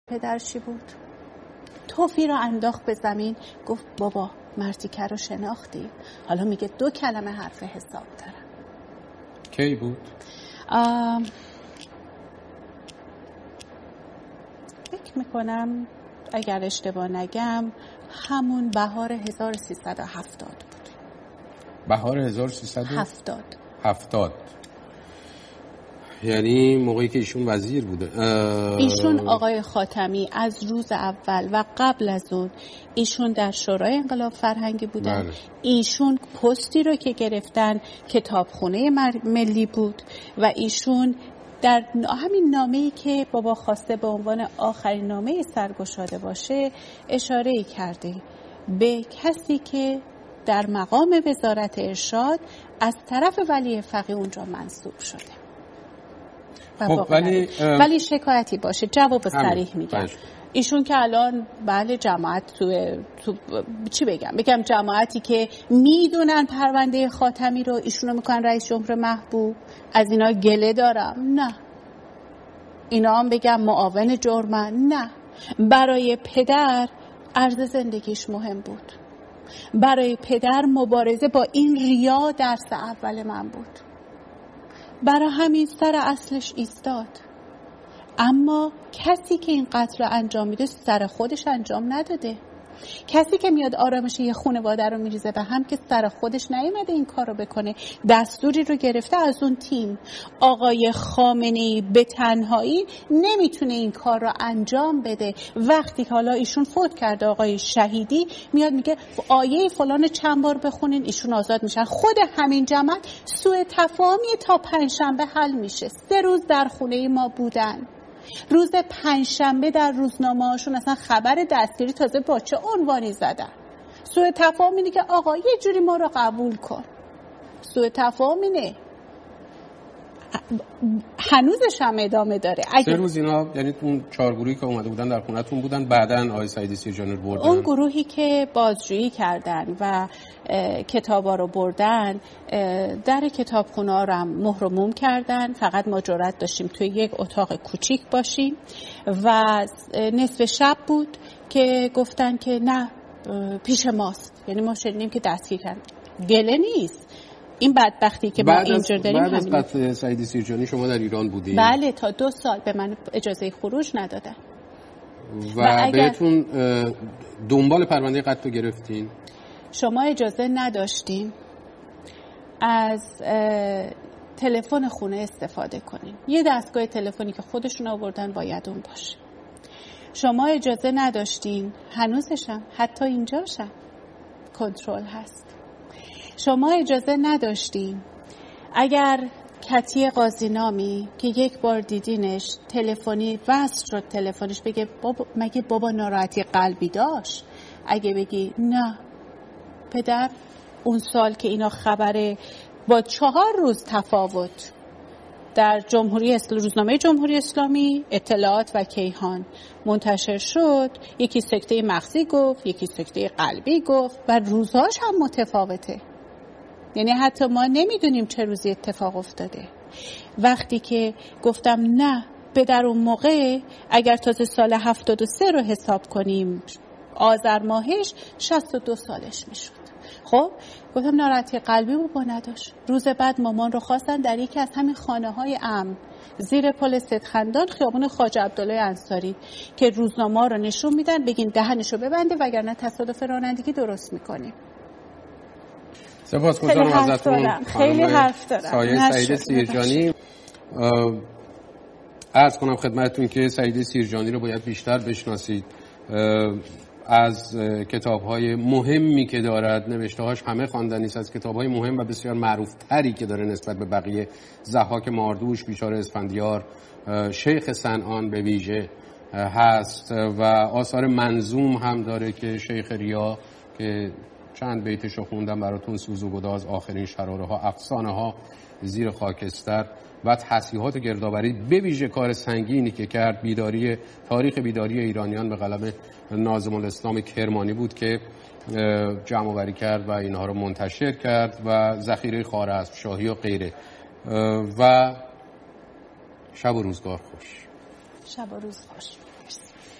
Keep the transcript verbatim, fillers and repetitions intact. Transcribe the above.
پدرشی بود. توفی رو انداخت به زمین، گفت بابا مرتیکه رو شناختی؟ حالا میگه دو کلمه حرف حساب دارم. کی بود؟ آم... فکر میکنم اگر اشتباه نگم همون بهار هزار و سیصد و هفتاد بود. بهار هزار و سیصد و هفتاد. هفتاد یعنی موقعی که ایشون وزیر بوده. ایشون آقای خاتمی از روز اول و قبل از اون ایشون در شورای انقلاب فرهنگی بودن. بله. ایشون پستی رو که گرفتن کتابخونه ملی بود و ایشون در همین نامه‌ای که بابا خواسته به عنوان آخرین نامه سرگشاده باشه اشاره‌ای کرده به کسی که در مقام وزارت ارشاد از طرف ولی فقیه اونجا منصوب شده. خب ولی ولی شکایتی باشه جواب صریح میگم. ایشون که الان بله جماعت تو, تو چی بگم بگم جماعتی که میدونن پرونده خاتمی رو ایشونو میکنن رئیس جمهور محبوب، از اینا گله دارم؟ نه. اینا هم بگم معاون جرمن؟ نه. برای پدر عرض زندگیش مهم بود. برای پدر مبارزه با این ریا درس اول من بود. برای همین سر اصلش ایستاد. اما کسی که این قتل رو انجام میده سر خودش انجام نداده. کسی که میاد آرامش یه خانواده رو میریزه به هم که سر خودش نیومده این کار رو بکنه، دستوری رو گرفته از اون تیم. آقای خامنه‌ای به تنهایی نمیتونه این کار رو انجام بده. وقتی حالا ایشون فوت کرده آقای شهیدی میاد میگه آیه فلان چند بار بخونین ایشون آزاد میشن. خود همین جماعت سوء تفاهمی تا پنجشنبه حل میشه. سه روز در خونه ما بودن. روز پنجشنبه در روزنامه هاشون اصلا خبر دستگیری تازه با چه عنوانی زدن. سوء تفاهم اینه که آقا یه جوری ما رو قبول کن. سوء تفاهم اینه هنوزش هم ادامه داره. سه روز اینا یعنی اون چهار گروهی که اومده بودن در خونتون بودن، بعدن آقای سعید سیرجانی رو بردن؟ اون گروهی که بازجویی کردن و کتابا رو بردن در کتابخونه ها رو هم مهر و موم کردن. فقط ما جرأت داشتیم توی یک اتاق کوچیک باشیم و نصف شب بود که گفتن که نه پیش ماست. یعنی ما شنیدیم که دستگیر کردن. گله نیست. این بدبختی که ما اینجا داریم. بعد از قتل سعید سیرجانی شما در ایران بودید؟ بله تا دو سال به من اجازه خروج ندادن. و, و اگر... بهتون دنبال پرونده قتل گرفتین؟ شما اجازه نداشتیم از تلفن خونه استفاده کنین. یه دستگاه تلفنی که خودشون آوردن باید اون باشه. شما اجازه نداشتین، هنوزشم حتی اینجاشم کنترل هست. شما اجازه نداشتین اگر کتی قاضی نامی که یک بار دیدینش تلفنی وصل شد تلفنش بگه بابا مگه بابا ناراحتی قلبی داشت، اگه بگی نه پدر اون سال که اینا خبره با چهار روز تفاوت در جمهوری اسلامی روزنامه جمهوری اسلامی اطلاعات و کیهان منتشر شد، یکی سکته مغزی گفت یکی سکته قلبی گفت و روزاش هم متفاوته. یعنی حتی ما نمیدونیم چه روزی اتفاق افتاده. وقتی که گفتم نه به در اون موقع اگر تازه سال هفتاد و سه رو حساب کنیم آذر ماهش شصت و دو سالش میشد. خب گفتم ناراحتی قلبی بابا نداشت. روز بعد مامان رو خواستن در یکی از همین خانه های امن زیر پل سدخندان خیابون خواجه عبدالله انصاری که روزنامه رو نشون میدن بگین دهنشو ببنده وگرنه تصادف رانندگی درست میکنیم. سپاسگزارم ازتون. خیلی حرف دارم. سایه سعید سیرجانی. عرض کنم خدمتتون که سعید سیرجانی رو باید بیشتر بشناسید. از کتاب‌های مهمی که دارد، نوشته‌هاش همه خواندنی است، از کتاب‌های مهم و بسیار معروف‌تری که داره نسبت به بقیه، ضحاک ماردوش، بیچاره اسفندیار، شیخ صنعان به ویژه هست و آثار منظوم هم داره که شیخ ریا که چند بیتشو خوندم براتون، سوز و گداز، آخرین شراره ها، افسانه ها، زیر خاکستر و تصحیحات گردآوری، به ویژه کار سنگینی که کرد بیداری تاریخ بیداری ایرانیان به قلم ناظم الاسلام کرمانی بود که جمع آوری کرد و اینها رو منتشر کرد و ذخیره خوارزمشاهی و غیره. و شب و روزگار خوش. شب و روز خوش.